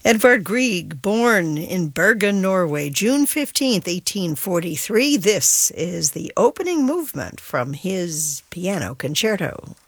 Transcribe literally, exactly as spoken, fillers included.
Edvard Grieg, born in Bergen, Norway, June fifteenth, eighteen forty-three. This is the opening movement from his piano concerto.